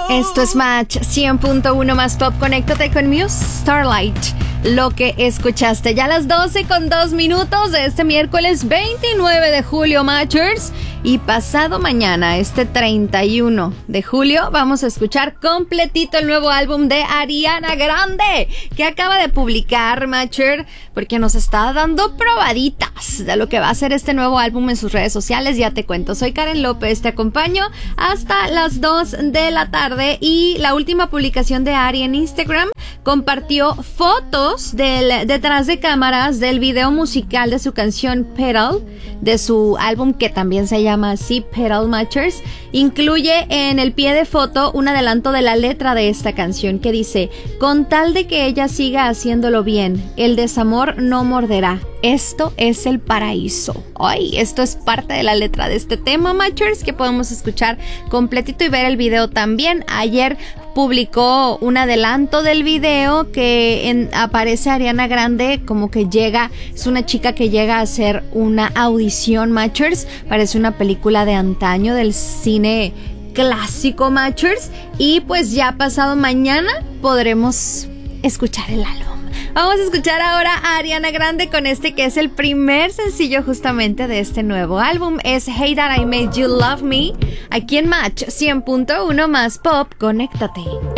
Esto es Match 100.1 más pop. Conéctate con Muse Starlight. Lo que escuchaste ya a las 12:02 de este miércoles 29 de julio, Matchers. Y pasado mañana, este 31 de julio, vamos a escuchar completito el nuevo álbum de Ariana Grande, que acaba de publicar, Matcher, porque nos está dando probaditas de lo que va a ser este nuevo álbum en sus redes sociales. Ya te cuento, soy Karen López, te acompaño hasta las 2 de la tarde. Y la última publicación de Ari en Instagram compartió fotos del detrás de cámaras del video musical de su canción Petal, de su álbum que también se llama así, Petal Matchers. Incluye en el pie de foto un adelanto de la letra de esta canción que dice: con tal de que ella siga haciéndolo bien, el desamor no morderá. Esto es el paraíso. Ay, esto es parte de la letra de este tema, Matchers, que podemos escuchar completito y ver el video también. Ayer publicó un adelanto del video que aparece Ariana Grande como que llega, es una chica que llega a hacer una audición, Matchers. Parece una película de antaño del cine clásico, Matchers. Y pues ya pasado mañana podremos escuchar el álbum. Vamos a escuchar ahora a Ariana Grande con este que es el primer sencillo justamente de este nuevo álbum. Es Hey That I Made You Love Me, aquí en Match 100.1 más pop. Conéctate.